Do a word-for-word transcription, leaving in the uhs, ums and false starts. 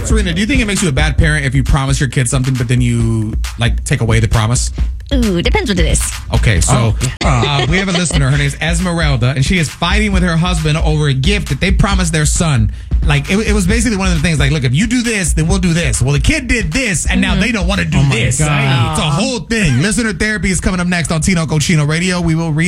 Serena, do you think it makes you a bad parent if you promise your kid something, but then you like take away the promise? Ooh, depends what it is. Okay, so oh. uh, we have a listener. Her name is Esmeralda, and she is fighting with her husband over a gift that they promised their son. Like, it, it was basically one of the things, like, look, if you do this, then we'll do this. Well, the kid did this, and mm-hmm. now they don't want to do oh this. It's a whole thing. Listener therapy is coming up next on Tino Cochino Radio. We will read